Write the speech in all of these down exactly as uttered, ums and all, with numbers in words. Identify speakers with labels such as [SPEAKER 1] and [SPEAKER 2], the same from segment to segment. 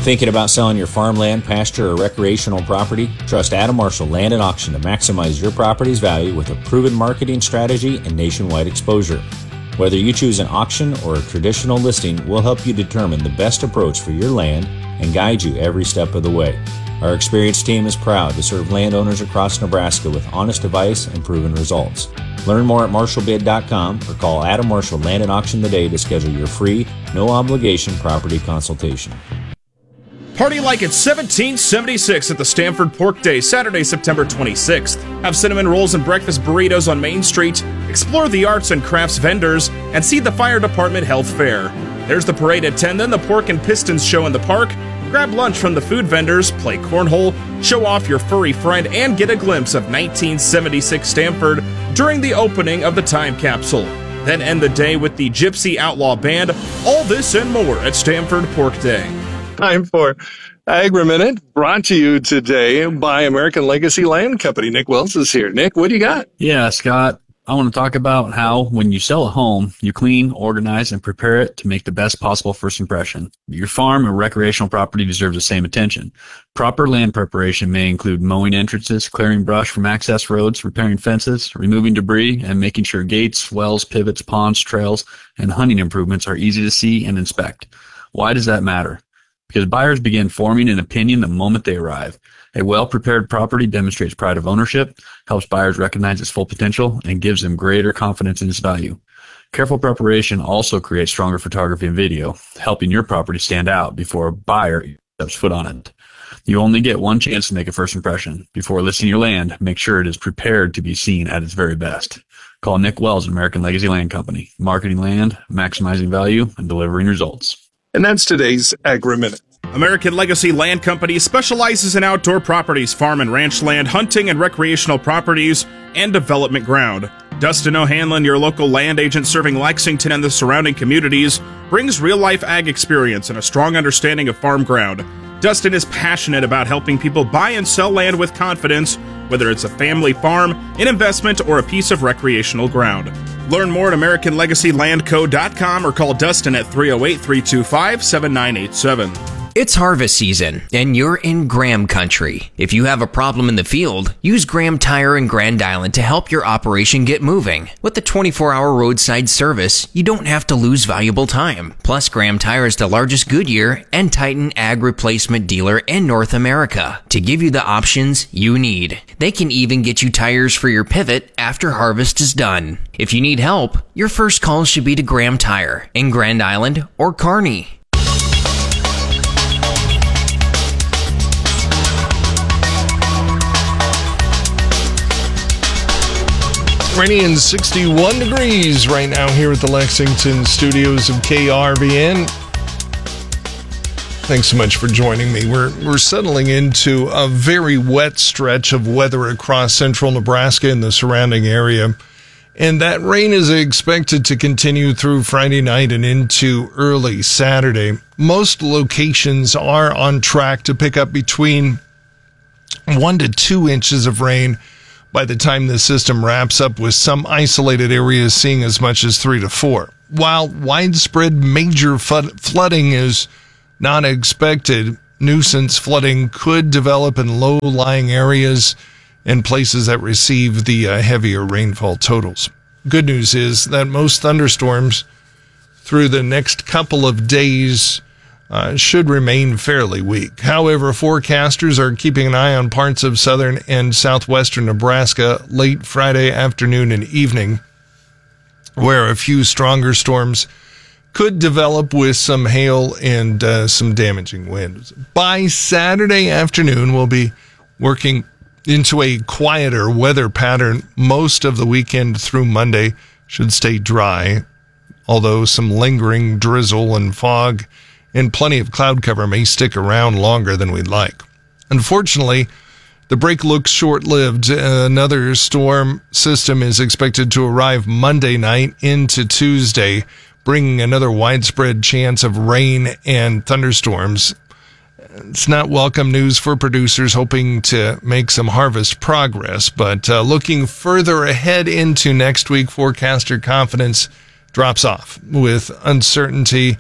[SPEAKER 1] Thinking about selling your farmland, pasture, or recreational property? Trust Adam Marshall Land and Auction to maximize your property's value with a proven marketing strategy and nationwide exposure. Whether you choose an auction or a traditional listing, we'll help you determine the best approach for your land and guide you every step of the way. Our experienced team is proud to serve landowners across Nebraska with honest advice and proven results. Learn more at marshall bid dot com or call Adam Marshall Land and Auction today to schedule your free, no-obligation property consultation.
[SPEAKER 2] Party like it's seventeen seventy-six at the Stanford Pork Day, Saturday, September twenty-sixth. Have cinnamon rolls and breakfast burritos on Main Street, explore the arts and crafts vendors, and see the fire department health fair. There's the parade at ten, then the Pork and Pistons show in the park. Grab lunch from the food vendors, play cornhole, show off your furry friend, and get a glimpse of nineteen seventy-six Stanford during the opening of the time capsule. Then end the day with the Gypsy Outlaw Band. All this and more at Stanford Pork Day.
[SPEAKER 3] Time for Agri Minute, brought to you today by American Legacy Land Company. Nick Wells is here. Nick, what do you got?
[SPEAKER 4] Yeah, Scott, I want to talk about how when you sell a home, you clean, organize, and prepare it to make the best possible first impression. Your farm or recreational property deserves the same attention. Proper land preparation may include mowing entrances, clearing brush from access roads, repairing fences, removing debris, and making sure gates, wells, pivots, ponds, trails, and hunting improvements are easy to see and inspect. Why does that matter? Because buyers begin forming an opinion the moment they arrive. A well-prepared property demonstrates pride of ownership, helps buyers recognize its full potential, and gives them greater confidence in its value. Careful preparation also creates stronger photography and video, helping your property stand out before a buyer steps foot on it. You only get one chance to make a first impression. Before listing your land, make sure it is prepared to be seen at its very best. Call Nick Wells at American Legacy Land Company. Marketing land, maximizing value, and delivering results.
[SPEAKER 3] And that's today's Agri Minute.
[SPEAKER 2] American Legacy Land Company specializes in outdoor properties, farm and ranch land, hunting and recreational properties, and development ground. Dustin O'Hanlon, your local land agent serving Lexington and the surrounding communities, brings real-life ag experience and a strong understanding of farm ground. Dustin is passionate about helping people buy and sell land with confidence, whether it's a family farm, an investment, or a piece of recreational ground. Learn more at american legacy land co dot com or call Dustin at three oh eight, three two five, seven nine eight seven.
[SPEAKER 5] It's harvest season, and you're in Graham country. If you have a problem in the field, use Graham Tire in Grand Island to help your operation get moving. With the twenty-four hour roadside service, you don't have to lose valuable time. Plus, Graham Tire is the largest Goodyear and Titan ag replacement dealer in North America to give you the options you need. They can even get you tires for your pivot after harvest is done. If you need help, your first call should be to Graham Tire in Grand Island or Kearney.
[SPEAKER 3] Rainy and sixty-one degrees right now here at the Lexington studios of K R V N. Thanks so much for joining me. We're we're settling into a very wet stretch of weather across central Nebraska and the surrounding area. And that rain is expected to continue through Friday night and into early Saturday. Most locations are on track to pick up between one to two inches of rain by the time the system wraps up, with some isolated areas seeing as much as three to four. While widespread major flood- flooding is not expected, nuisance flooding could develop in low-lying areas and places that receive the uh, heavier rainfall totals. Good news is that most thunderstorms through the next couple of days Uh, should remain fairly weak. However, forecasters are keeping an eye on parts of southern and southwestern Nebraska late Friday afternoon and evening, where a few stronger storms could develop with some hail and uh, some damaging winds. By Saturday afternoon, we'll be working into a quieter weather pattern. Most of the weekend through Monday should stay dry, although some lingering drizzle and fog and plenty of cloud cover may stick around longer than we'd like. Unfortunately, the break looks short-lived. Another storm system is expected to arrive Monday night into Tuesday, bringing another widespread chance of rain and thunderstorms. It's not welcome news for producers hoping to make some harvest progress, but uh, looking further ahead into next week, forecaster confidence drops off with uncertainty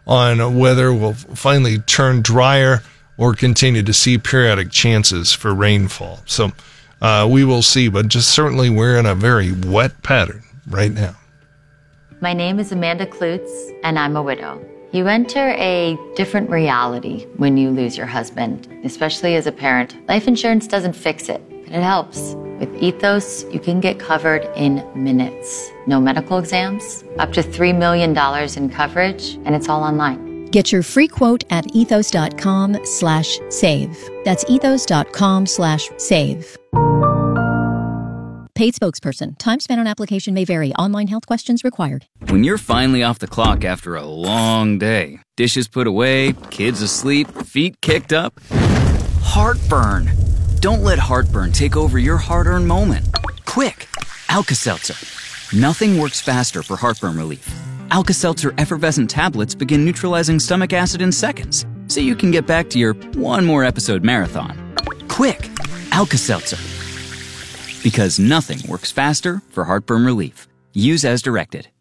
[SPEAKER 3] on whether we'll finally turn drier or continue to see periodic chances for rainfall. So uh, we will see, but just certainly we're in a very wet pattern right now.
[SPEAKER 6] My name is Amanda Klutz, and I'm a widow. You enter a different reality when you lose your husband, especially as a parent. Life insurance doesn't fix it, but it helps. With Ethos, you can get covered in minutes. No medical exams, up to three million dollars in coverage, and it's all online.
[SPEAKER 7] Get your free quote at ethos.com slash save. That's ethos.com slash save. Paid spokesperson. Time spent on application may vary. Online health questions required.
[SPEAKER 8] When you're finally off the clock after a long day, dishes put away, kids asleep, feet kicked up, heartburn. Don't let heartburn take over your hard-earned moment. Quick, Alka-Seltzer. Nothing works faster for heartburn relief. Alka-Seltzer effervescent tablets begin neutralizing stomach acid in seconds, so you can get back to your one more episode marathon. Quick, Alka-Seltzer. Because nothing works faster for heartburn relief. Use as directed.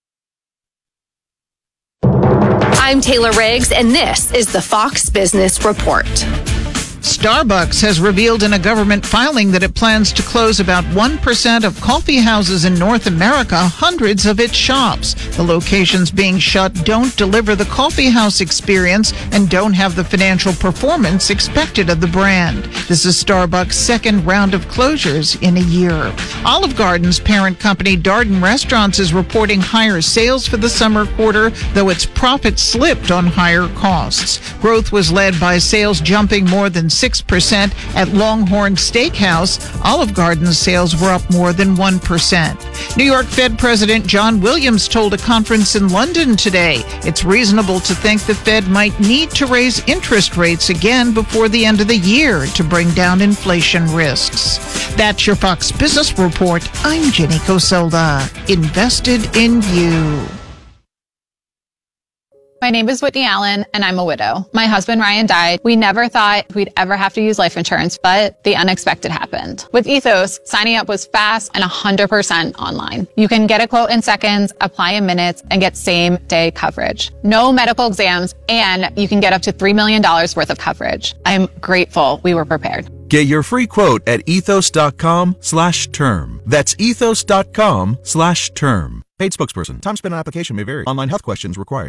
[SPEAKER 9] I'm Taylor Riggs, and this is the Fox Business Report.
[SPEAKER 10] Starbucks has revealed in a government filing that it plans to close about one percent of coffee houses in North America, hundreds of its shops. The locations being shut don't deliver the coffee house experience and don't have the financial performance expected of the brand. This is Starbucks' second round of closures in a year. Olive Garden's parent company, Darden Restaurants, is reporting higher sales for the summer quarter, though its profit slipped on higher costs. Growth was led by sales jumping more than six percent at Longhorn Steakhouse. Olive Garden's sales were up more than one percent. New York Fed President John Williams told a conference in London today it's reasonable to think the Fed might need to raise interest rates again before the end of the year to bring down inflation risks. That's your Fox Business Report. I'm Jenny Coselda. Invested in you.
[SPEAKER 11] My name is Whitney Allen, and I'm a widow. My husband, Ryan, died. We never thought we'd ever have to use life insurance, but the unexpected happened. With Ethos, signing up was fast and one hundred percent online. You can get a quote in seconds, apply in minutes, and get same-day coverage. No medical exams, and you can get up to three million dollars worth of coverage. I'm grateful we were prepared.
[SPEAKER 12] Get your free quote at ethos.com slash term. That's ethos.com slash term. Paid spokesperson. Time spent on application may vary. Online health questions required.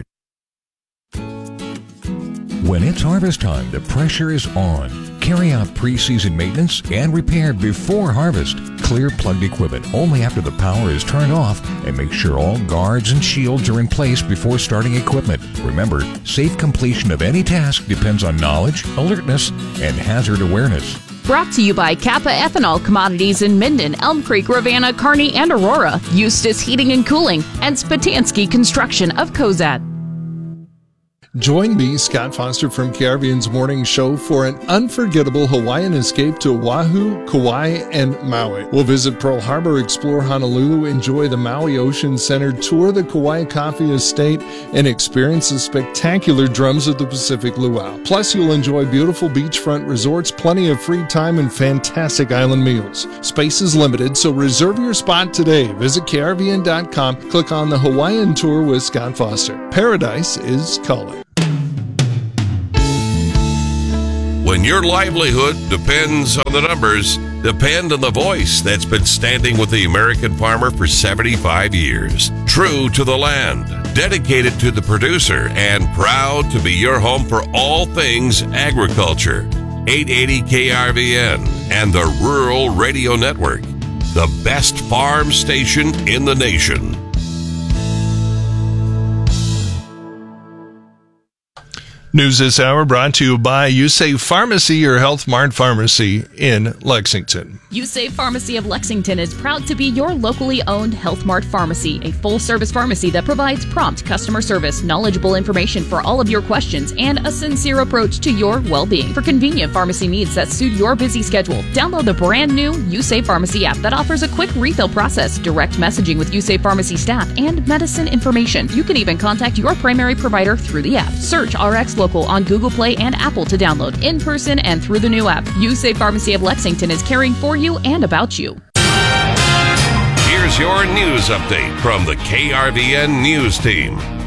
[SPEAKER 13] When it's harvest time, the pressure is on. Carry out pre-season maintenance and repair before harvest. Clear plugged equipment only after the power is turned off, and make sure all guards and shields are in place before starting equipment. Remember, safe completion of any task depends on knowledge, alertness, and hazard awareness.
[SPEAKER 14] Brought to you by Kappa Ethanol Commodities in Minden, Elm Creek, Ravenna, Kearney, and Aurora. Eustace Heating and Cooling, and Spatansky Construction of Cozad.
[SPEAKER 3] Join me, Scott Foster from K R V N's Morning Show, for an unforgettable Hawaiian escape to Oahu, Kauai, and Maui. We'll visit Pearl Harbor, explore Honolulu, enjoy the Maui Ocean Center, tour the Kauai Coffee Estate, and experience the spectacular Drums of the Pacific Luau. Plus, you'll enjoy beautiful beachfront resorts, plenty of free time, and fantastic island meals. Space is limited, so reserve your spot today. Visit K R V N dot com, click on the Hawaiian Tour with Scott Foster. Paradise is calling.
[SPEAKER 15] When your livelihood depends on the numbers, depend on the voice that's been standing with the American farmer for seventy-five years. True to the land, dedicated to the producer, and proud to be your home for all things agriculture. eight eighty K R V N and the Rural Radio Network, the best farm station in the nation.
[SPEAKER 3] News this hour brought to you by YouSave Pharmacy, your Health Mart pharmacy in Lexington.
[SPEAKER 14] YouSave Pharmacy of Lexington is proud to be your locally owned Health Mart pharmacy, a full-service pharmacy that provides prompt customer service, knowledgeable information for all of your questions, and a sincere approach to your well-being. For convenient pharmacy needs that suit your busy schedule, download the brand new YouSave Pharmacy app that offers a quick refill process, direct messaging with YouSave Pharmacy staff, and medicine information. You can even contact your primary provider through the app. Search R X Local on Google Play and Apple to download in person and through the new app. YouSave Pharmacy of Lexington is caring for you and about you.
[SPEAKER 15] Here's your news update from the K R V N News Team.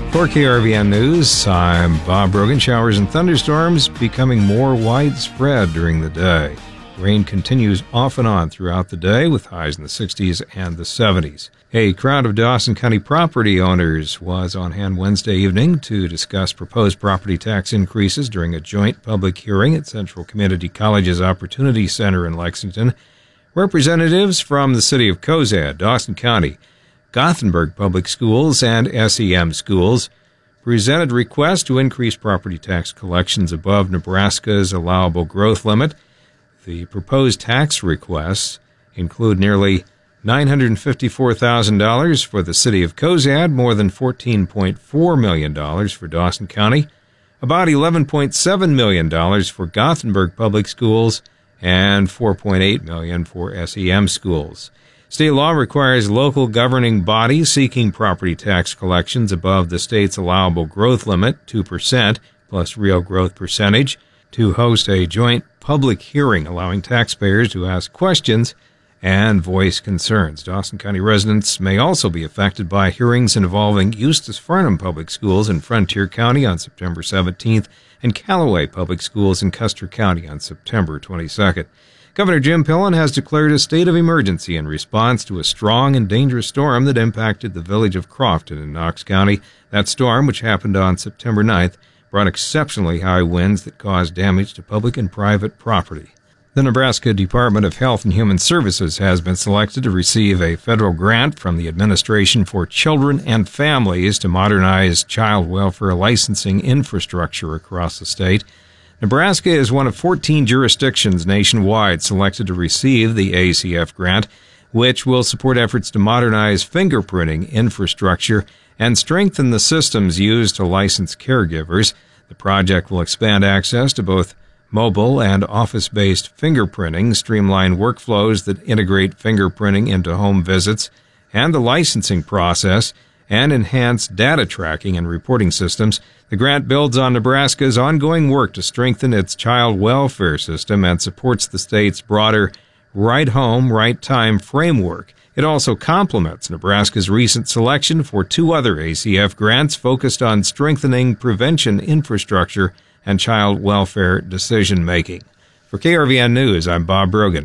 [SPEAKER 16] For K R V N News, I'm Bob Brogan. Showers and thunderstorms becoming more widespread during the day. Rain continues off and on throughout the day with highs in the sixties and the seventies. A crowd of Dawson County property owners was on hand Wednesday evening to discuss proposed property tax increases during a joint public hearing at Central Community College's Opportunity Center in Lexington. Representatives from the city of Cozad, Dawson County, Gothenburg Public Schools, and S E M Schools presented requests to increase property tax collections above Nebraska's allowable growth limit. The proposed tax requests include nearly nine hundred fifty-four thousand dollars for the city of Cozad, more than fourteen point four million dollars for Dawson County, about eleven point seven million dollars for Gothenburg Public Schools, and four point eight million dollars for S E M Schools. State law requires local governing bodies seeking property tax collections above the state's allowable growth limit, two percent, plus real growth percentage, to host a joint public hearing allowing taxpayers to ask questions and voice concerns. Dawson County residents may also be affected by hearings involving Eustis Farnham Public Schools in Frontier County on September seventeenth and Callaway Public Schools in Custer County on September twenty-second. Governor Jim Pillen has declared a state of emergency in response to a strong and dangerous storm that impacted the village of Crofton in Knox County. That storm, which happened on September ninth, brought exceptionally high winds that caused damage to public and private property. The Nebraska Department of Health and Human Services has been selected to receive a federal grant from the Administration for Children and Families to modernize child welfare licensing infrastructure across the state. Nebraska is one of fourteen jurisdictions nationwide selected to receive the A C F grant, which will support efforts to modernize fingerprinting infrastructure and strengthen the systems used to license caregivers. The project will expand access to both mobile and office-based fingerprinting, streamline workflows that integrate fingerprinting into home visits and the licensing process, and enhance data tracking and reporting systems. The grant builds on Nebraska's ongoing work to strengthen its child welfare system and supports the state's broader Right Home, Right Time framework. It also complements Nebraska's recent selection for two other A C F grants focused on strengthening prevention infrastructure and child welfare decision-making. For K R V N News, I'm Bob Brogan.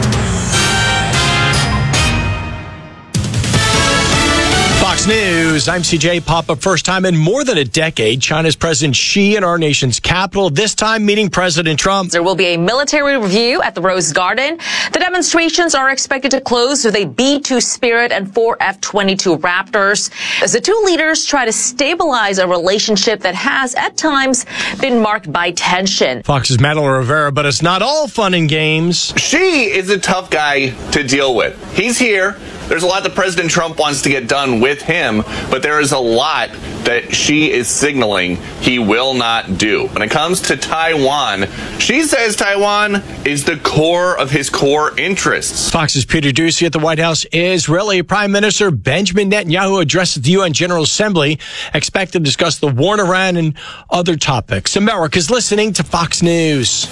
[SPEAKER 17] Fox News, I'm C J. Pop-up first time in more than a decade. China's President Xi in our nation's capital, this time meeting President Trump.
[SPEAKER 18] There will be a military review at the Rose Garden. The demonstrations are expected to close with a B two Spirit and four F twenty-two Raptors as the two leaders try to stabilize a relationship that has, at times, been marked by tension.
[SPEAKER 17] Fox's Madeline Rivera, but it's not all fun and games.
[SPEAKER 19] Xi is a tough guy to deal with. He's here. There's a lot that President Trump wants to get done with him, but there is a lot that Xi is signaling he will not do. When it comes to Taiwan, Xi says Taiwan is the core of his core interests.
[SPEAKER 17] Fox's Peter Doocy at the White House. Israeli Prime Minister Benjamin Netanyahu addresses the U N General Assembly, expected to discuss the war in Iran and other topics. America's listening to Fox News.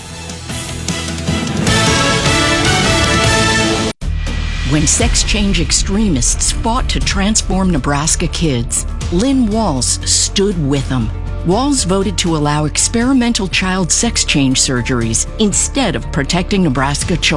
[SPEAKER 20] When sex change extremists fought to transform Nebraska kids, Lynn Walls stood with them. Walls voted to allow experimental child sex change surgeries instead of protecting Nebraska children.